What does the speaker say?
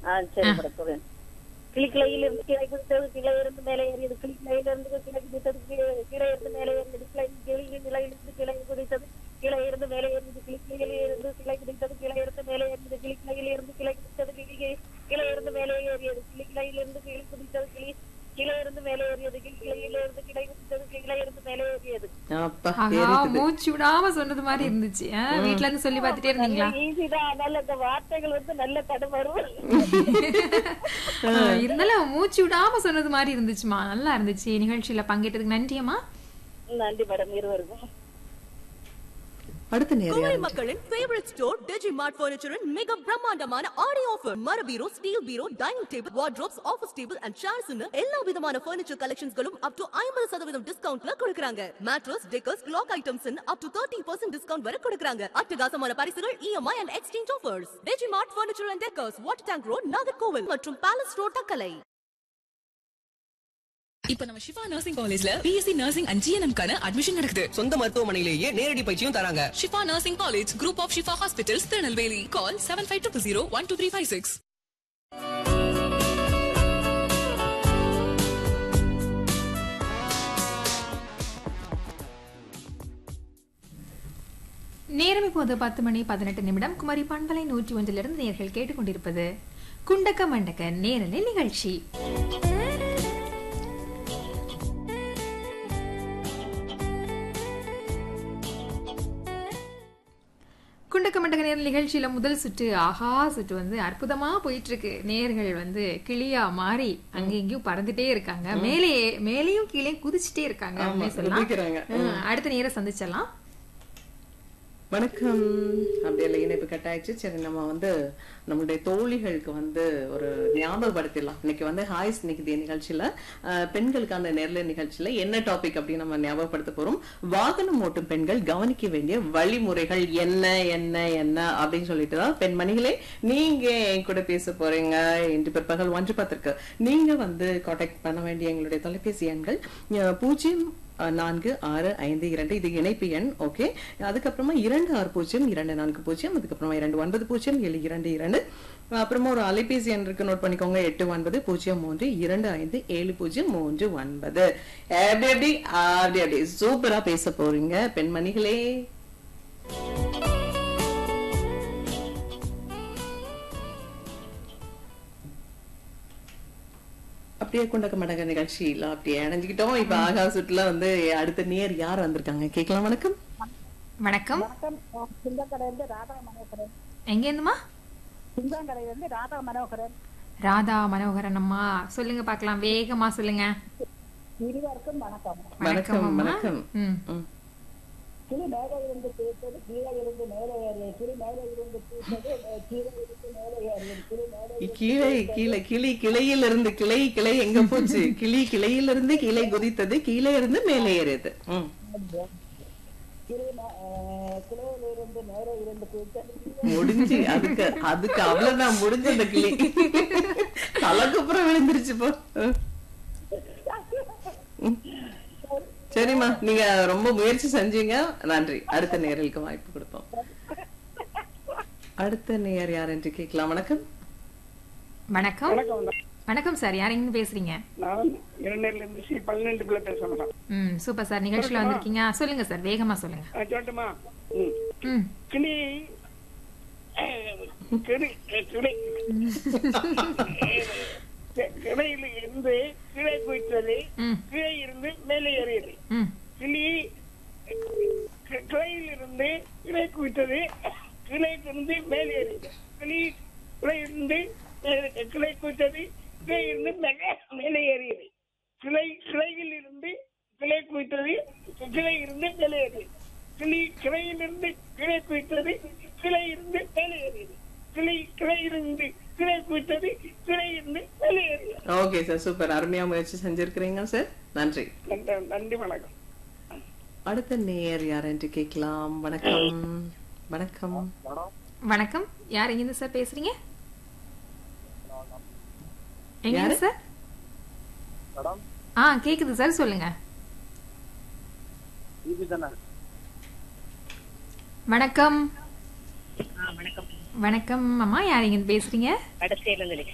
சரி மேடம் சொல்றேன். கிளிக்கிளையிலிருந்து கிளை குதித்தது, கிளை இருந்து மேலே ஏறியது. கிளிக்கிளையிலிருந்து கிளை குதித்தது, கிளை இருந்து மேலே ஏறியது. கிளையிலிருந்து கிளை குதித்தது, கிளை இருந்து மேலே ஏறியது. கிளிக்கிளையிலிருந்து கிளை குதித்தது, கிளை இருந்து மேலே ஏறியது. கிளிக்கிளையிலிருந்து கிளை குதித்தது, கிளை இருந்து மேலே ஏறியது. கிளிக்கிளையிலிருந்து கிளை குதித்தது, கிளை இருந்து மேலே ஏறியது. கிளிக்கிளையிலிருந்து கிளை குதித்தது, கிளை இருந்து மேலே ஏறியது. மூச்சு விடாம சொன்னது மாதிரி இருந்துச்சு. வீட்டுல இருந்து சொல்லி பாத்துட்டே இருந்தீங்களா? அதனால இந்த வார்த்தைகள் நல்ல தடுமாறும் இருந்தாலும் மூச்சு விடாம சொன்னது மாதிரி இருந்துச்சுமா. நல்லா இருந்துச்சு. நிகழ்ச்சியில பங்கேற்றதுக்கு நன்றியம்மா. நன்றி மேடம். இருவருக்கும். அடுத்த நேரம் மக்களின் ஃபேவரட் ஸ்டோர் டிஜிமார்ட் ஃபர்னிச்சரின் மிக பிரம்மாண்டமான ஆடி ஆஃபர். மர பீரோ, steel bureau, dining table, wardrobes, office table and chairs எல்லா விதமான ஃபர்னிச்சர் கலெக்ஷன்ஸ்களும் அப் டு 50% டிஸ்கவுண்ட்ல கொடுக்கறாங்க. Mattress, decors, clock items up to 30% discount வரை கொடுக்கறாங்க. அட்டகாசமான பரிசுகள், EMI and exchange offers. Digimart furniture and decors, water tank road, Nagercoil மற்றும் பேலஸ் ரோட், தக்கலை. இப்ப நம்ம ஷிஃபா நர்சிங் காலேஜ்ல BSc nursing and GNM admission நடக்குது. சொந்த மருத்துவமனையிலேயே நேரடி பயிற்சியும் தராங்க. Shifa nursing college, group of Shifa hospitals, Tirunelveli. கால் 75201236. நேரம் இப்போது 10:18 குமரி பண்பலை 101 நேர்கள் கேட்டுக்கொண்டிருப்பது குண்டக்க மண்டக்க நேரலை நிகழ்ச்சி. குண்டக்க மண்டக்க நேரல் நிகழ்ச்சியில முதல் சுற்று சுற்று அற்புதமா போயிட்டு இருக்கு. நேர்கள் கிளியா மாறி அங்க எங்கேயும் பறந்துட்டே இருக்காங்க. மேலேயும் கீழே குதிச்சுட்டே இருக்காங்க. அடுத்த நேரம் சந்திச்சலாம். வணக்கம். அப்படியே இணைப்பு கட் ஆயிடுச்சு. சரி, நம்ம நம்மளுடைய தோழிகளுக்கு ஒரு ஞாபகப்படுத்திடலாம். இன்னைக்கு ஹாய்ஸ் நிகழ்ச்சி நிகழ்ச்சியில பெண்களுக்கான நேர்ல நிகழ்ச்சியில என்ன டாபிக் அப்படின்னு நம்ம ஞாபகப்படுத்த போறோம். வாகனம் ஓட்டும் பெண்கள் கவனிக்க வேண்டிய வழிமுறைகள் என்ன என்ன என்ன அப்படின்னு சொல்லிட்டுதான் பெண்மணிகளே நீங்க என் கூட பேச போறீங்க. இன்று பிற்பகல் 1:10 நீங்க கான்டாக்ட் பண்ண வேண்டிய எங்களுடைய தொலைபேசி எண்கள் 0465 இது இணைப்பு எண். ஓகே, அதுக்கப்புறமா 260240, அதுக்கப்புறமா 290722, அப்புறமா ஒரு அலைபேசி எண் இருக்கு, நோட் பண்ணிக்கோங்க. 8903257039. அப்படி அப்படி சூப்பரா பேச போறீங்க பெண்மணிகளே. அப்படியே குண்டக்க மண்டக்க நிகழ்ச்சியில அப்படியே அடைஞ்சுக்கிட்டோம். இப்ப ஆகா சுற்றுல அடுத்த நேர் யார் வந்திருக்காங்க கேட்கலாம். வணக்கம். வணக்கம். ராதா மனோகரன். எங்க இருந்துமா? ராதா மனோகரன். ராதா மனோகரன் அம்மா, சொல்லுங்க பாக்கலாம். வேகமா சொல்லுங்க. இருவருக்கும் வணக்கம். வணக்கம். வணக்கம். கிளி மேலே இருந்து பேசது, கீழே இருந்து மேலே ஏறியது. கிளி மேலே இருந்து பேசது, கீழே இருந்து மேலே ஏறியது. கிளி கிளையில் இருந்து கிளை எங்க போச்சு? கிளையில இருந்து கீழே குதித்தது, கீழே இருந்து மேலே ஏறியது. கிளையிலிருந்து மேலே இருந்து பேசது முடிஞ்சு. அதுக்கு அவ்வளவுதான் முடிஞ்ச. அந்த கிளி தலைக்கு அப்புறம் விழுந்துருச்சு போ. சரிம்மா, நீங்க ரொம்ப முயற்சி செஞ்சீங்க, நன்றி. அடுத்த நேரலுக்கு வாய்ப்பு கொடுப்போம். அடுத்த நேர் யார் என்று கேட்கலாம். வணக்கம். வணக்கம். வணக்கம் சார், யார் எங்க பேசுறீங்க? சூப்பர் சார், நிகழ்ச்சியில வந்திருக்கீங்க. சொல்லுங்க சார், வேகமா சொல்லுங்க. கிளையில இருந்து கீழே குதித்தது, கீழே இருந்து மேலே ஏறியது. கிளையிலிருந்து கீழே குதித்தது, கிளையிலிருந்து மேலே ஏறியது. கிளையிலிருந்து கிளை குதித்தது, கிளையிலிருந்து மேலே ஏறியது. கிளையிலிருந்து கிளை குதித்தது, கிளையிலிருந்து மேலே ஏறியது. கிளையிலிருந்து கிளை குதித்தது, கிளையிலிருந்து மேலே ஏறியது. கிளையிலிருந்து கிளை குதித்தது, கிளையிலிருந்து மேலே ஏறியது. ஓகே சார், சூப்பர், அருமையா முயற்சி செஞ்சிருக்கிறீங்க சார், நன்றி. நன்றி, வணக்கம். அடுத்த நேயர் யார் என்று கேட்கலாம். வணக்கம். வணக்கம். வணக்கம், யார் எங்க இருந்து சார் பேசுறீங்க? எங்க சார்? கேக்குது சார், சொல்லுங்க. வணக்கம். வணக்கம் அம்மா, யார் எங்க பேசுறீங்க?